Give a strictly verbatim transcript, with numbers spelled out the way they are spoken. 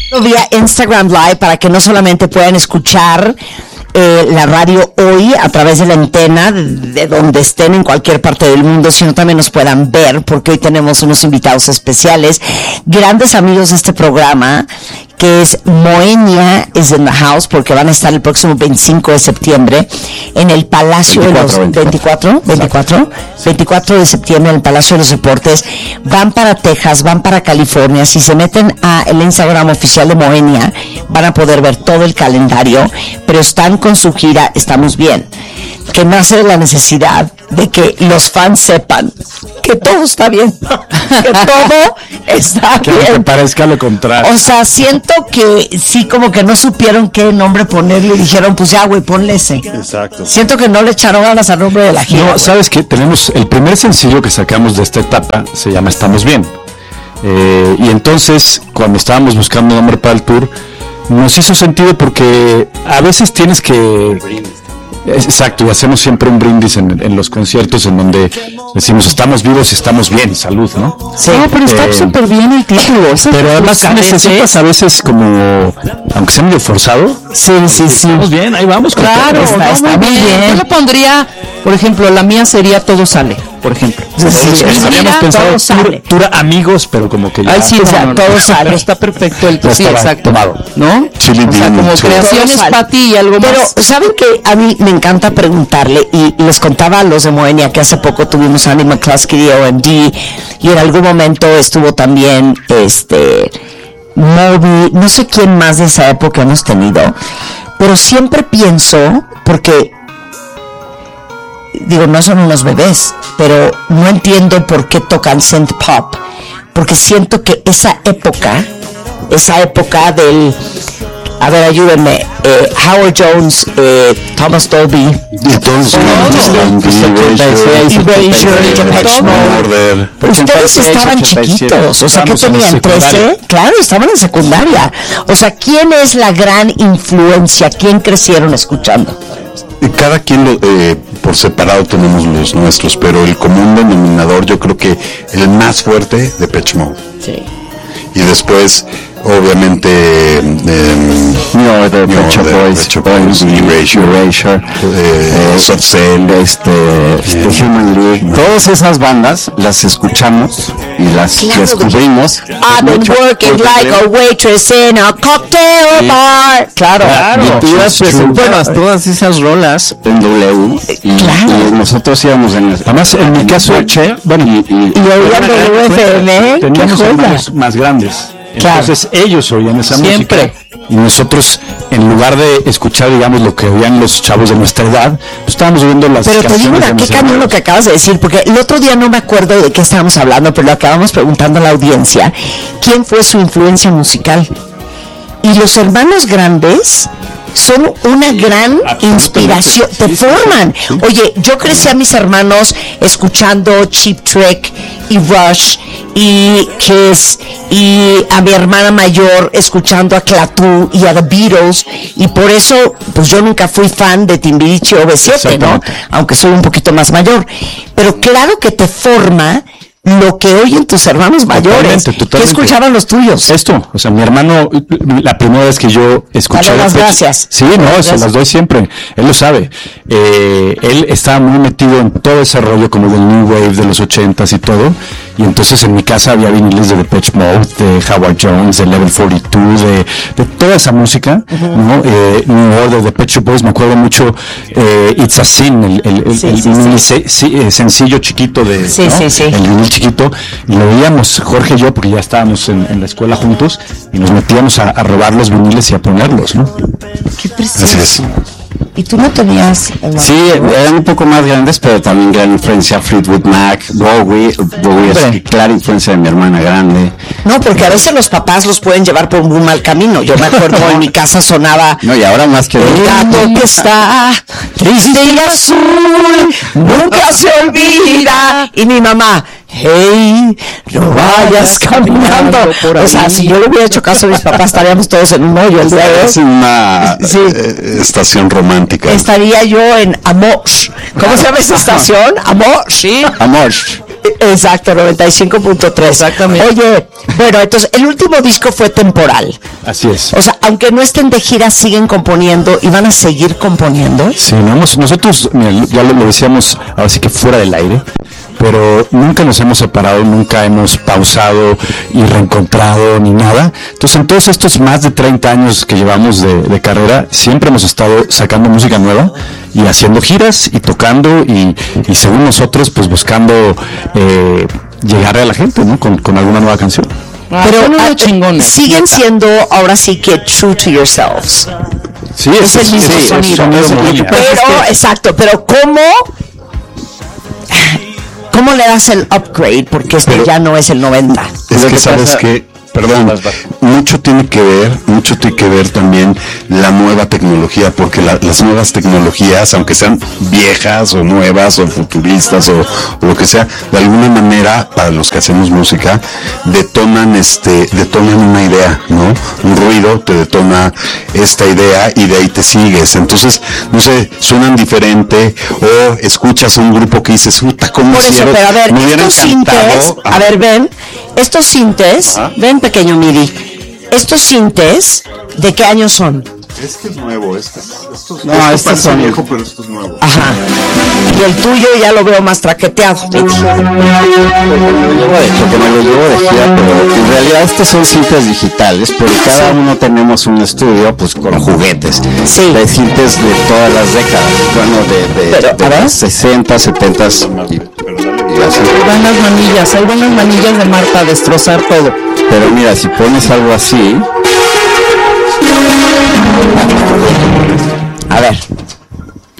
Vía Instagram Live para que no solamente puedan escuchar eh, la radio hoy a través de la antena de, de donde estén en cualquier parte del mundo, sino también nos puedan ver, porque hoy tenemos unos invitados especiales, grandes amigos de este programa, que es Moenia is in the house, porque van a estar el próximo veinticinco de septiembre en el Palacio veinticuatro, de los veinticuatro, veinticuatro, veinticuatro de septiembre en el Palacio de los Deportes. Van para Texas, van para California. Si se meten a el Instagram oficial de Moenia, van a poder ver todo el calendario, pero están con su gira Estamos Bien, que nace de la necesidad de que los fans sepan que todo está bien, que todo está que bien. Que parezca lo contrario. O sea, siento que sí, como que no supieron qué nombre ponerle y dijeron, pues ya, güey, ponle ese. Exacto. Siento que no le echaron ganas al nombre de la gira. No, sabes que tenemos el primer sencillo que sacamos de esta etapa, se llama Estamos Bien. Eh, y entonces, cuando estábamos buscando nombre para el tour, nos hizo sentido porque a veces tienes que... Exacto, y hacemos siempre un brindis en, en los conciertos en donde decimos estamos vivos y estamos bien, salud, ¿no? Sí, no, pero está súper eh, bien el título. Pero además necesitas a veces como, aunque sea medio forzado. Sí, sí, sí. Estamos bien, ahí vamos. Claro, está, no, está muy bien. bien. Yo le pondría, por ejemplo, la mía sería Todo Sale, por ejemplo. Sí, sí, sí, sí, habíamos pensado tour, tour amigos, pero como que ya. Ay, sí, o sea, no, no, todo no, sale. Pero está perfecto el sí, exacto. Tomado. ¿No? Chili o sea, como chili. creaciones para ti y algo pero, más. Pero, ¿saben que a mí me encanta preguntarle? Y les contaba a los de Moenia que hace poco tuvimos a Andy McCluskey de O M D, y en algún momento estuvo también, este, Moby, no sé quién más de esa época hemos tenido, pero siempre pienso, porque digo, no son unos bebés, pero no entiendo por qué tocan synth pop, porque siento que esa época, esa época del, a ver, ayúdenme, eh, Howard Jones, eh, Thomas Dolby, ustedes estaban chiquitos, o sea, ¿qué tenían? ¿trece? Claro, estaban en secundaria. O sea, ¿quién es la gran influencia? ¿Quién crecieron escuchando? Cada quien lo, eh, por separado tenemos los nuestros, pero el común denominador, yo creo que el más fuerte, Depeche Mode. Sí. Y después, obviamente, eh, No, de Pet Boys, Boys, Erasure, Erasure, eh, Soft Cell, este, este Human League, todas esas bandas las escuchamos y las Claro, descubrimos. I've been working like a waitress in a cocktail Sí. bar. Claro. Claro. Y tú las presentabas todas esas rolas en W y, Claro. y nosotros íbamos en el, además en mi caso, bueno, y, y, Y oían W F M, teníamos qué joya. hermanos más grandes. Claro. Entonces ellos oían esa Siempre. música y nosotros, en lugar de escuchar, digamos, lo que oían los chavos de nuestra edad, pues estábamos oyendo las Pero te canciones digo, de una, qué mis cañón hermanos. lo que acabas de decir, porque el otro día no me acuerdo de qué estábamos hablando, pero lo acabamos preguntando a la audiencia, ¿quién fue su influencia musical? Y los hermanos grandes son una gran inspiración, te forman. Oye, yo crecí a mis hermanos escuchando Cheap Trick y Rush y Kiss, y a mi hermana mayor escuchando a Clatú y a The Beatles, y por eso pues yo nunca fui fan de Timbiriche o B siete, ¿no? Aunque soy un poquito más mayor, pero claro que te forma lo que oyen tus hermanos mayores. Totalmente, totalmente. ¿Qué escuchaban los tuyos? Esto, o sea, mi hermano, la primera vez que yo escuché... Dale las Depeche- gracias. Sí, no, Las se gracias. las doy siempre, él lo sabe. Eh, él estaba muy metido en todo ese rollo como del New Wave de los ochentas y todo, y entonces en mi casa había viniles de Depeche Mode, de Howard Jones, de Level cuarenta y dos, de, de toda esa música, uh-huh. ¿no? Eh, New Order, de Pet Shop Boys, me acuerdo mucho, eh, It's a Sin, el, el, el, Sí, el sí, vinil sí. se- sí, eh, sencillo chiquito de... Sí, ¿no? sí, sí. El vinil chiquito, y lo veíamos Jorge y yo, porque ya estábamos en, en la escuela juntos, y nos metíamos a, a robar los viniles y a ponerlos, ¿no? Qué Así es. precioso. ¿Y tú no tenías, hermano? Sí, eran un poco más grandes, pero también gran influencia Fleetwood Mac, Bowie. Bowie es clara influencia de mi hermana grande. No, porque a veces los papás los pueden llevar por un mal camino. Yo me acuerdo en mi casa sonaba No, y ahora más que el gato que está triste y azul, nunca se olvida. Y mi mamá, hey, no vayas caminando. O sea, si yo le hubiera hecho caso a mis papás, estaríamos todos en un hoyo el día de Es hoy. una Sí. eh, estación romántica. Estaría yo en Amor. ¿Cómo se llama esa estación? Amor. Sí. Amor. Exacto, noventa y cinco punto tres. Exactamente. Oye, bueno, entonces el último disco fue temporal. Así es. O sea, aunque no estén de gira, siguen componiendo y van a seguir componiendo. Sí, no hemos- nosotros, mira, ya lo, lo decíamos ahora sí que fuera del aire, pero nunca nos hemos separado, nunca hemos pausado y reencontrado ni nada. Entonces, en todos estos más de treinta años que llevamos de, de carrera, siempre hemos estado sacando música nueva y haciendo giras y tocando y, y según nosotros, pues buscando eh, llegar a la gente, ¿no? Con, con alguna nueva canción. Ah, son unos ah, chingones. siguen siendo ahora sí que true to yourselves. Sí, Es el mismo sí, sonido. es sonido Es el muy mismo. lineal. Pero, exacto, pero ¿cómo? ¿Cómo le das el upgrade? Porque esto Pero- ya no es el noventa. Es Lo que que sabes pasa- que, perdón, Vas, vas. mucho tiene que ver, mucho tiene que ver también la nueva tecnología, porque la- las nuevas tecnologías, aunque sean viejas o nuevas o futuristas o, o lo que sea, de alguna manera, para los que hacemos música, detonan este, detonan una idea, ¿no? Un ruido te detona esta idea y de ahí te sigues. Entonces, no sé, suenan diferente o escuchas a un grupo que dices, puta, ¿cómo Por eso, hicieron? pero a ver, Me hubiera estos encantado". sintes, a ver, ven, estos sintes, Ajá. ven pequeño Miri, estos sintes, ¿de qué años son? Este es nuevo, este es, esto, No, esto estos parece son- viejo, pero esto es nuevo. Ajá. Y el tuyo ya lo veo más traqueteado. Lo llevo de- porque me lo llevo de gira, pero en realidad estos son cintas digitales, porque cada uno tenemos un estudio pues con juguetes. Sí. De cintas de todas las décadas, bueno, de, de, Pero, de a ver. los sesenta, setenta y, y así. Ahí van las manillas, ahí van las manillas de Marta a destrozar todo. Pero mira, si pones algo así, A ver.